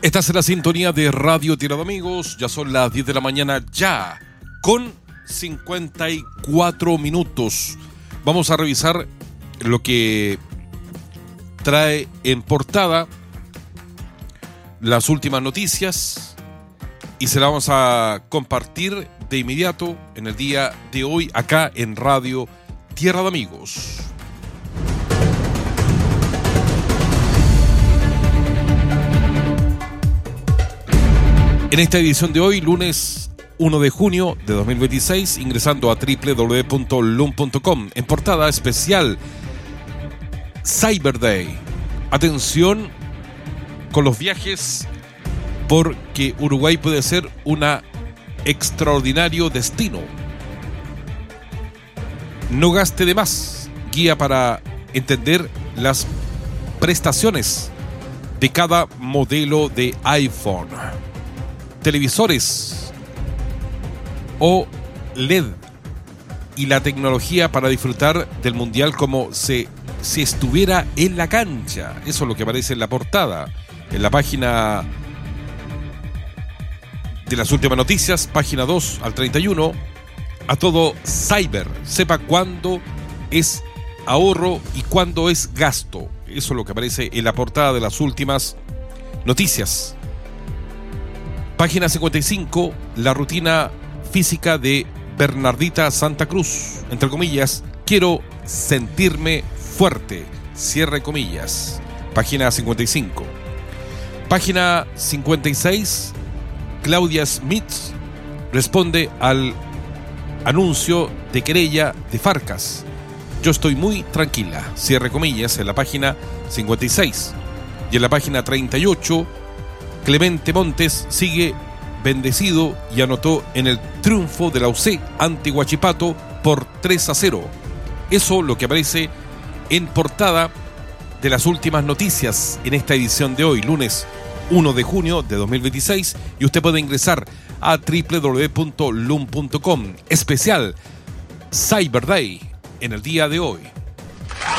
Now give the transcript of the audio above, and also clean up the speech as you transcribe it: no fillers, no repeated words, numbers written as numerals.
Estás en la sintonía de Radio Tierra de Amigos. Ya son las 10 de la mañana, ya con 54 minutos. Vamos a revisar lo que trae en portada las últimas noticias y se la vamos a compartir de inmediato en el día de hoy acá en Radio Tierra de Amigos. En esta edición de hoy, lunes 1 de junio de 2026, ingresando a www.lum.com, en portada especial Cyber Day. Atención con los viajes, porque Uruguay puede ser un extraordinario destino. No gaste de más. Guía para entender las prestaciones de cada modelo de iPhone. Televisores OLED y la tecnología para disfrutar del mundial como si estuviera en la cancha. Eso es lo que aparece en la portada, en la página de las últimas noticias, página 2 al 31. A todo cyber, sepa cuándo es ahorro y cuándo es gasto. Eso es lo que aparece en la portada de las últimas noticias. Página 55, la rutina física de Bernardita Santa Cruz. Entre comillas, quiero sentirme fuerte. Cierre comillas. Página 55. Página 56, Claudia Smith responde al anuncio de querella de Farcas. Yo estoy muy tranquila. Cierre comillas en la página 56. Y en la página 38, Clemente Montes sigue bendecido y anotó en el triunfo de la UC ante Huachipato por 3-0. Eso lo que aparece en portada de las últimas noticias en esta edición de hoy, lunes 1 de junio de 2026. Y usted puede ingresar a www.lum.com. Especial Cyber Day en el día de hoy.